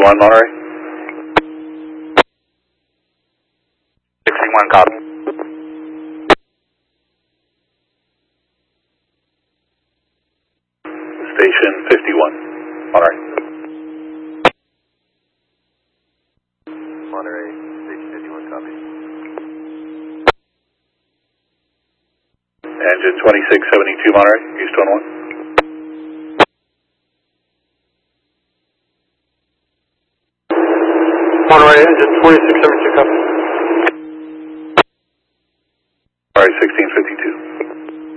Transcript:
61 Monterey. 61 copy. Station 51 Monterey. Monterey, station 51 copy. Engine 2672 Monterey, East 1-1. Monterey, engine 2672 copy.